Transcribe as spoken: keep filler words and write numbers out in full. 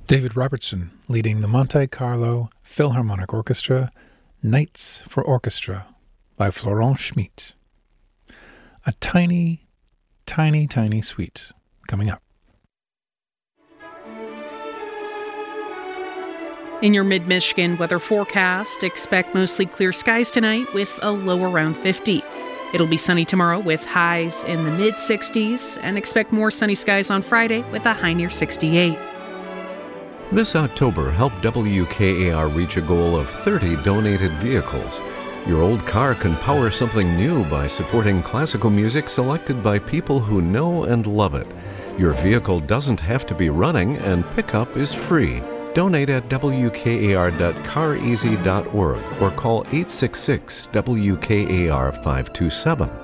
David Robertson leading the Monte Carlo Philharmonic Orchestra, Nights for Orchestra by Florent Schmidt. A tiny, tiny, tiny suite coming up. In your mid-Michigan weather forecast, expect mostly clear skies tonight with a low around fifty. It'll be sunny tomorrow with highs in the mid-sixties, and expect more sunny skies on Friday with a high near sixty-eight. This October, help W K A R reach a goal of thirty donated vehicles. Your old car can power something new by supporting classical music selected by people who know and love it. Your vehicle doesn't have to be running, and pickup is free. Donate at W K A R dot car easy dot org or call eight six six W K A R five two seven.